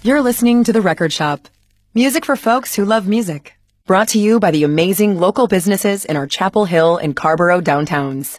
You're listening to The Record Shop. Music for folks who love music. Brought to you by the amazing local businesses in our Chapel Hill and Carborough downtowns.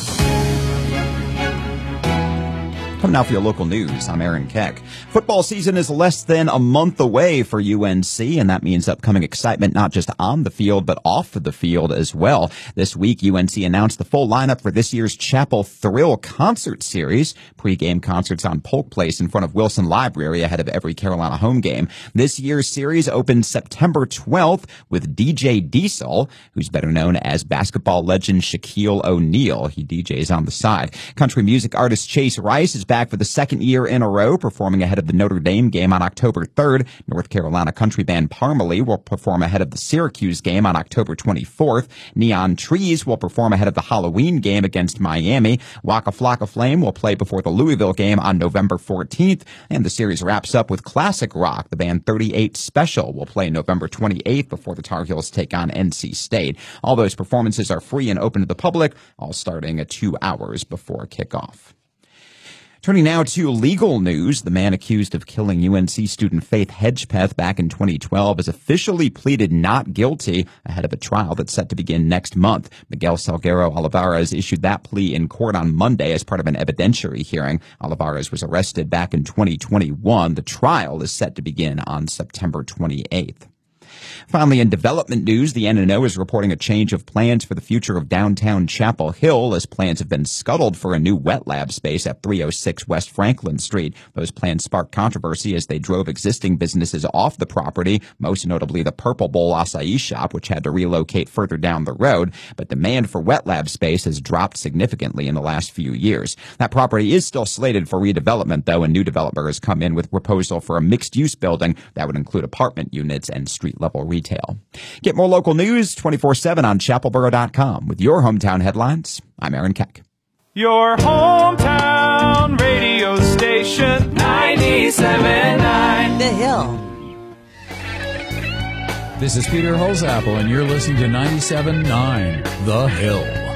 Coming out for your local news, I'm Aaron Keck. Football season is less than a month away for UNC, and that means upcoming excitement not just on the field, but off of the field as well. This week, UNC announced the full lineup for this year's Chapel Thrill concert series. Pre-game concerts on Polk Place in front of Wilson Library ahead of every Carolina home game. This year's series opens September 12th with DJ Diesel, who's better known as basketball legend Shaquille O'Neal. He DJs on the side. Country music artist Chase Rice is back for the second year in a row, performing ahead of the Notre Dame game on October 3rd. North Carolina country band Parmalee will perform ahead of the Syracuse game on October 24th. Neon Trees will perform ahead of the Halloween game against Miami. Waka Flocka Flame will play before the Louisville game on November 14th. And the series wraps up with classic rock. The band 38 Special will play November 28th before the Tar Heels take on NC State. All those performances are free and open to the public, all starting at 2 hours before kickoff. Turning now to legal news, the man accused of killing UNC student Faith Hedgepeth back in 2012 has officially pleaded not guilty ahead of a trial that's set to begin next month. Miguel Salguero Olivares issued that plea in court on Monday as part of an evidentiary hearing. Olivares was arrested back in 2021. The trial is set to begin on September 28th. Finally, in development news, the N&O is reporting a change of plans for the future of downtown Chapel Hill as plans have been scuttled for a new wet lab space at 306 West Franklin Street. Those plans sparked controversy as they drove existing businesses off the property, most notably the Purple Bowl acai shop, which had to relocate further down the road. But demand for wet lab space has dropped significantly in the last few years. That property is still slated for redevelopment, though, and new developer has come in with a proposal for a mixed-use building that would include apartment units and street-level retail. Get more local news 24/7 on chapelboro.com. With your hometown headlines, I'm Aaron Keck. Your hometown radio station, 97.9 The Hill. This is Peter Holzapfel, and you're listening to 97.9 The Hill.